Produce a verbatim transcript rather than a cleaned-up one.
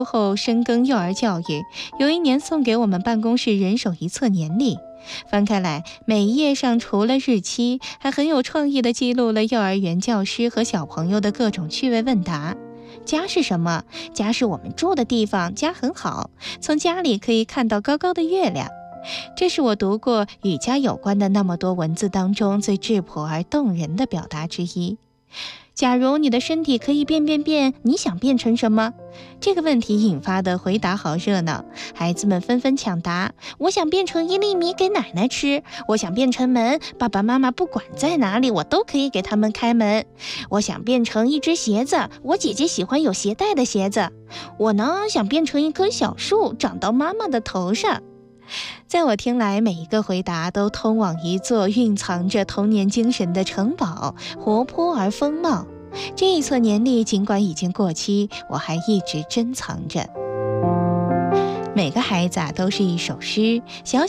后深耕幼儿教育，有一年送给我们办公室人手一册年历。翻开来，每一页上除了日期，还很有创意地记录了幼儿园教师和小朋友的各种趣味问答。家是什么？家是我们住的地方，家很好，从家里可以看到高高的月亮。这是我读过与家有关的那么多文字当中最质朴而动人的表达之一。假如你的身体可以变变变，你想变成什么？这个问题引发的回答好热闹，孩子们纷纷抢答。我想变成一粒米给奶奶吃，我想变成门，爸爸妈妈不管在哪里，我都可以给他们开门。我想变成一只鞋子，我姐姐喜欢有鞋带的鞋子。我呢，想变成一棵小树，长到妈妈的头上。在我听来，每一个回答都通往一座蕴藏着童年精神的城堡，活泼而丰茂。这一册年历尽管已经过期，我还一直珍藏着。每个孩子啊，都是一首诗，小